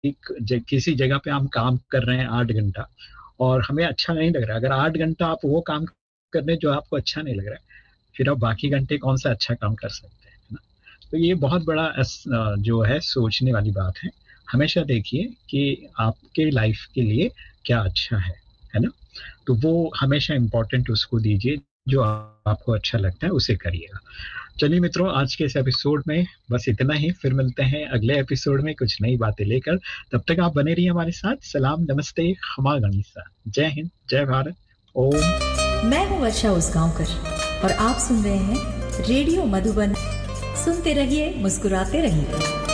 किसी जगह पे हम काम कर रहे हैं 8 घंटा और हमें अच्छा नहीं लग रहा है, अगर 8 घंटा आप वो काम कर रहे हैं जो आपको अच्छा नहीं लग रहा है, फिर आप बाकी घंटे कौन सा अच्छा काम कर सकते हैं, है ना? तो ये बहुत बड़ा जो है सोचने वाली बात है। हमेशा देखिए कि आपके लाइफ के लिए क्या अच्छा है ना? तो वो हमेशा इम्पोर्टेंट उसको दीजिए, जो आपको अच्छा लगता है उसे करिएगा। चलिए मित्रों, आज के इस एपिसोड में बस इतना ही। फिर मिलते हैं अगले एपिसोड में कुछ नई बातें लेकर। तब तक आप बने रहिए हमारे साथ। सलाम, नमस्ते, खमा गणिसा। जय हिंद, जय भारत। ओम। मैं हूँ वर्षा उसगांवकर और आप सुन रहे हैं रेडियो मधुबन। सुनते रहिए, मुस्कुराते रहिए।